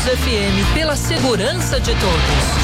News FM, pela segurança de todos.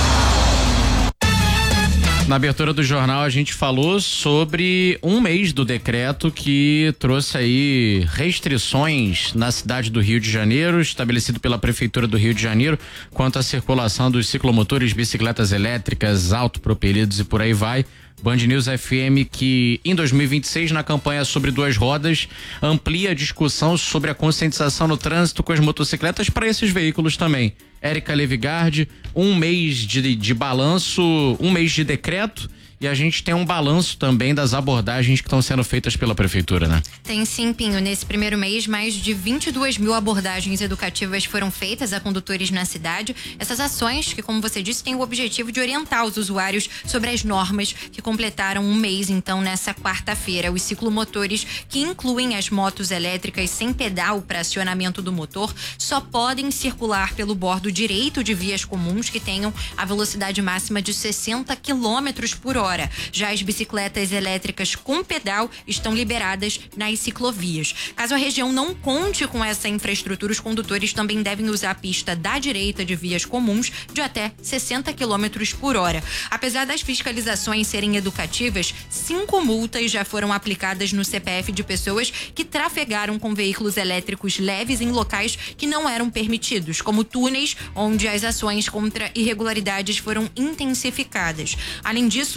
Na abertura do jornal a gente falou sobre um mês do decreto que trouxe aí restrições na cidade do Rio de Janeiro, estabelecido pela Prefeitura do Rio de Janeiro, quanto à circulação dos ciclomotores, bicicletas elétricas, autopropelidos e por aí vai. Band News FM que em 2026 na campanha sobre duas rodas amplia a discussão sobre a conscientização no trânsito com as motocicletas para esses veículos também. Érica Levigard, um mês de balanço, um mês de decreto, e a gente tem um balanço também das abordagens que estão sendo feitas pela prefeitura, né? Tem sim, Pinho. Nesse primeiro mês, mais de 22 mil abordagens educativas foram feitas a condutores na cidade. Essas ações, que como você disse, têm o objetivo de orientar os usuários sobre as normas que completaram um mês, então, nessa quarta-feira. Os ciclomotores, que incluem as motos elétricas sem pedal para acionamento do motor, só podem circular pelo bordo direito de vias comuns que tenham a velocidade máxima de 60 km por hora. Já as bicicletas elétricas com pedal estão liberadas nas ciclovias. Caso a região não conte com essa infraestrutura, os condutores também devem usar a pista da direita de vias comuns de até 60 km por hora. Apesar das fiscalizações serem educativas, 5 multas já foram aplicadas no CPF de pessoas que trafegaram com veículos elétricos leves em locais que não eram permitidos, como túneis, onde as ações contra irregularidades foram intensificadas. Além disso,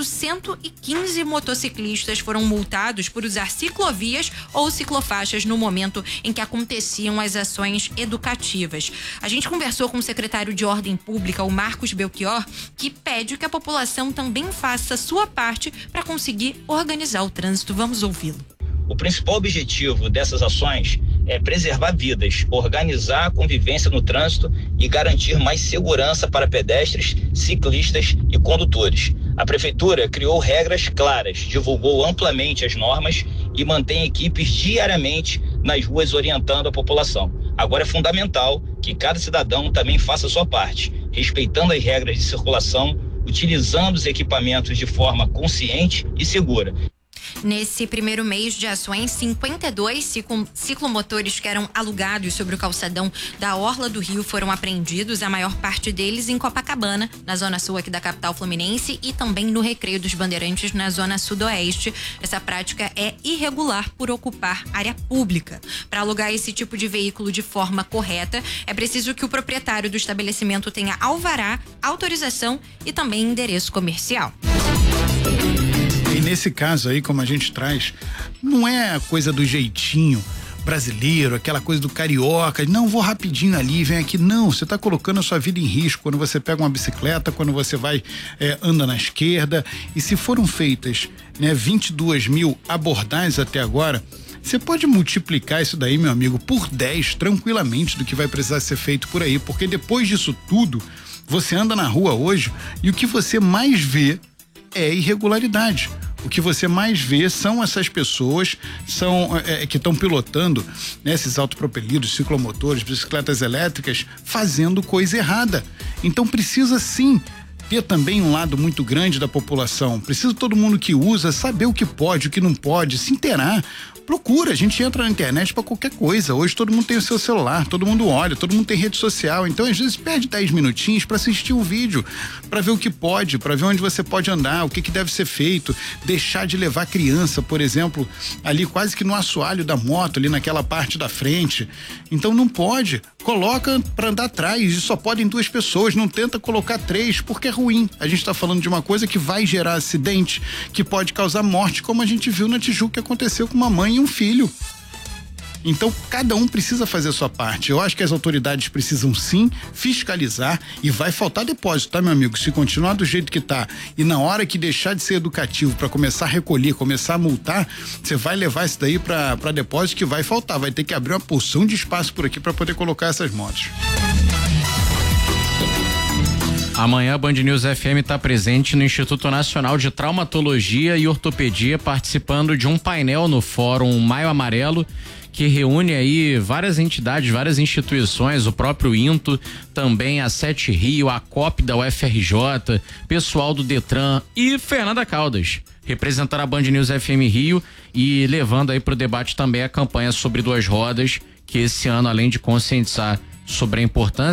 115 motociclistas foram multados por usar ciclovias ou ciclofaixas no momento em que aconteciam as ações educativas. A gente conversou com o secretário de Ordem Pública, o Marcos Belchior, que pede que a população também faça sua parte para conseguir organizar o trânsito. Vamos ouvi-lo. O principal objetivo dessas ações é preservar vidas, organizar a convivência no trânsito e garantir mais segurança para pedestres, ciclistas e condutores. A Prefeitura criou regras claras, divulgou amplamente as normas e mantém equipes diariamente nas ruas orientando a população. Agora é fundamental que cada cidadão também faça a sua parte, respeitando as regras de circulação, utilizando os equipamentos de forma consciente e segura. Nesse primeiro mês de ações, 52 ciclomotores que eram alugados sobre o calçadão da Orla do Rio foram apreendidos, a maior parte deles em Copacabana, na zona sul aqui da capital fluminense, e também no Recreio dos Bandeirantes, na zona sudoeste. Essa prática é irregular por ocupar área pública. Para alugar esse tipo de veículo de forma correta, é preciso que o proprietário do estabelecimento tenha alvará, autorização e também endereço comercial. E nesse caso aí, como a gente traz, não é a coisa do jeitinho brasileiro, aquela coisa do carioca, não, vou rapidinho ali, vem aqui, não, você está colocando a sua vida em risco quando você pega uma bicicleta, quando você vai, anda na esquerda. E se foram feitas, 22 mil abordagens até agora, você pode multiplicar isso daí, meu amigo, por 10 tranquilamente do que vai precisar ser feito por aí, porque depois disso tudo, você anda na rua hoje e o que você mais vê é irregularidade. O que você mais vê são essas pessoas que estão pilotando, esses autopropelidos, ciclomotores, bicicletas elétricas, fazendo coisa errada. Então precisa sim ter também um lado muito grande da população. Precisa todo mundo que usa saber o que pode, o que não pode, se inteirar. Procura, a gente entra na internet para qualquer coisa. Hoje todo mundo tem o seu celular, todo mundo olha, todo mundo tem rede social. Então, às vezes, perde 10 minutinhos para assistir um vídeo, para ver o que pode, para ver onde você pode andar, o que deve ser feito. Deixar de levar criança, por exemplo, ali quase que no assoalho da moto, ali naquela parte da frente. Então, não pode. Coloca para andar atrás e só podem 2 pessoas. Não tenta colocar 3, porque é ruim. A gente está falando de uma coisa que vai gerar acidente, que pode causar morte, como a gente viu na Tijuca que aconteceu com uma mãe e um filho. Então, cada um precisa fazer a sua parte. Eu acho que as autoridades precisam sim fiscalizar e vai faltar depósito, tá, meu amigo? Se continuar do jeito que tá e na hora que deixar de ser educativo para começar a recolher, começar a multar, você vai levar isso daí para depósito que vai faltar. Vai ter que abrir uma porção de espaço por aqui para poder colocar essas motos. Amanhã a Band News FM está presente no Instituto Nacional de Traumatologia e Ortopedia, participando de um painel no Fórum Maio Amarelo, que reúne aí várias entidades, várias instituições, o próprio INTO, também a Sete Rio, a COP da UFRJ, pessoal do Detran e Fernanda Caldas, representando a Band News FM Rio e levando aí para o debate também a campanha sobre duas rodas, que esse ano, além de conscientizar sobre a importância